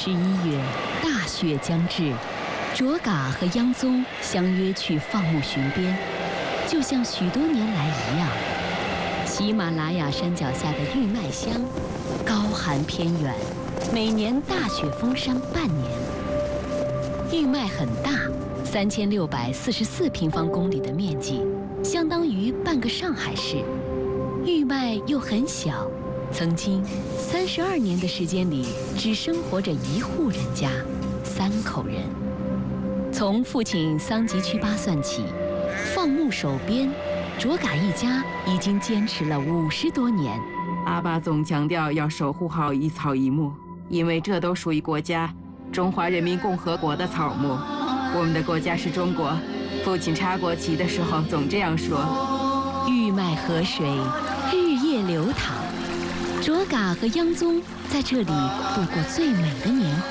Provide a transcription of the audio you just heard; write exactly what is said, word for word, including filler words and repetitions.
十一月，大雪将至，卓嘎和央宗相约去放牧巡边，就像许多年来一样。喜马拉雅山脚下的玉麦乡，高寒偏远，每年大雪封山半年。玉麦很大，三千六百四十四平方公里的面积，相当于半个上海市。玉麦又很小，曾经三十二年的时间里，只生活着一户人家，三口人。从父亲桑吉曲巴算起，放牧守边，卓嘎一家已经坚持了五十多年。 阿爸总强调要守护好一草一木，因为这都属于国家中华人民共和国的草木。我们的国家是中国，父亲插国旗的时候总这样说。 玉麦河水日夜流淌，卓嘎和央宗在这里度过最美的